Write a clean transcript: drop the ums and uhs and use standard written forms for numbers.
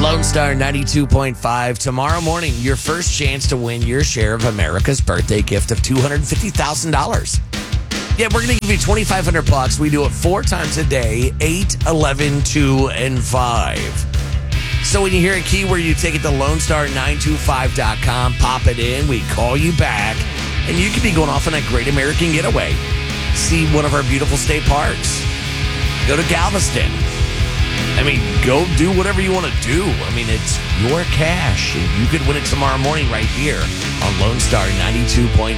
Lone Star 92.5. Tomorrow morning, your first chance to win your share of America's birthday gift of $250,000. Yeah, we're going to give you $2,500. We do it 4 times a day, 8, 11, 2, and 5. So when you hear a keyword, you take it to LoneStar925.com, pop it in, we call you back, and you could be going off on a great American getaway. See one of our beautiful state parks. Go to Galveston. I mean, go do whatever you want to do. I mean, it's your cash. You could win it tomorrow morning right here on Lone Star 92.5.